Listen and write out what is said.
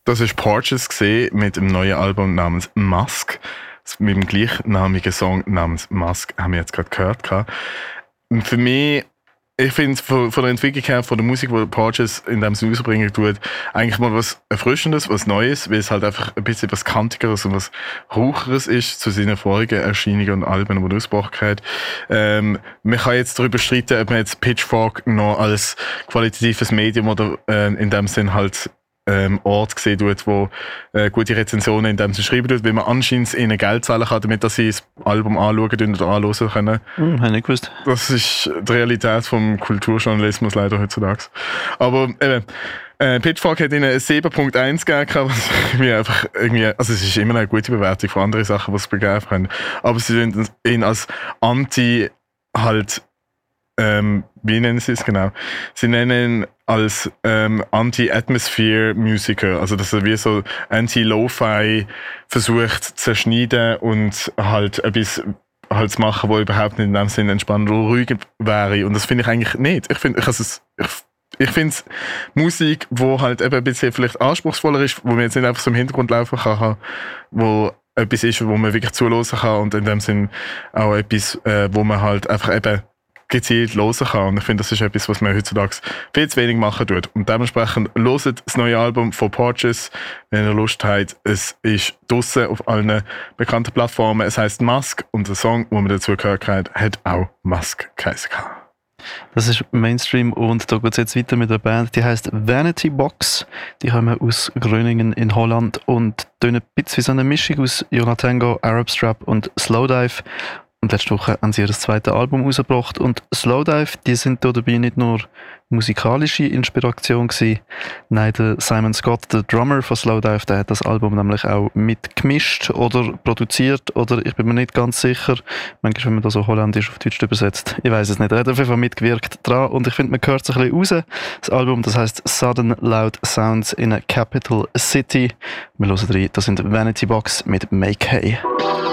Das ist Porches gesehen mit dem neuen Album namens Mask. Mit dem gleichnamigen Song namens Mask haben wir jetzt gerade gehört. Und für mich, ich finde von der Entwicklung her, von der Musik, die Porches in dem Sinn rausbringen tut, eigentlich mal was Erfrischendes, was Neues, weil es halt einfach ein bisschen was Kantigeres und was Raucheres ist zu seinen vorigen Erscheinungen und Alben, die er ausgebracht hat. Man kann jetzt darüber streiten, ob man jetzt Pitchfork noch als qualitatives Medium oder in dem Sinn halt Ort gesehen tut, wo gute Rezensionen in dem sie schreiben tut, weil man anscheinend ihnen Geld zahlen kann, damit dass sie das Album anschauen oder anhören können. Habe ich nicht gewusst. Das ist die Realität vom Kulturjournalismus leider heutzutage. Aber eben, Pitchfork hat ihnen 7.1 gegeben, was mir einfach irgendwie, also es ist immer eine gute Bewertung von anderen Sachen, die sie begeben können. Aber sie sind ihn als Anti halt wie nennen sie es genau? Sie nennen ihn als Anti-Atmosphere-Musiker, also dass er wie so Anti-Lo-Fi versucht zu zerschneiden und halt etwas halt zu machen, wo überhaupt nicht in dem Sinne entspannt oder ruhig wäre. Und das finde ich eigentlich nicht. Ich finde Musik, wo halt eben ein bisschen vielleicht anspruchsvoller ist, wo man jetzt nicht einfach so im Hintergrund laufen kann, wo etwas ist, wo man wirklich zuhören kann und in dem Sinne auch etwas, wo man halt einfach eben gezielt hören kann. Und ich finde, das ist etwas, was man heutzutage viel zu wenig machen tut. Und dementsprechend hört das neue Album von Porches, wenn ihr Lust habt. Es ist draussen auf allen bekannten Plattformen. Es heisst Mask und der Song, den man dazu gehört hat, hat auch Mask geheißen. Das ist Mainstream und da geht es jetzt weiter mit einer Band, die heisst Vanity Box. Die kommen aus Groningen in Holland und tönen ein bisschen wie so eine Mischung aus Jonatango, Arab Strap und Slowdive. Und letzte Woche haben sie ihr zweites Album rausgebracht. Und Slowdive, die sind da dabei nicht nur musikalische Inspiration gewesen. Nein, der Simon Scott, der Drummer von Slowdive, der hat das Album nämlich auch mitgemischt oder produziert. Oder ich bin mir nicht ganz sicher. Manchmal, wenn man das so holländisch auf Deutsch übersetzt. Ich weiß es nicht. Er hat auf jeden Fall mitgewirkt dran. Und ich finde, man hört es ein bisschen raus. Das Album, das heisst Sudden Loud Sounds in a Capital City. Wir hören rein. Das sind Vanity Box mit Make Hay.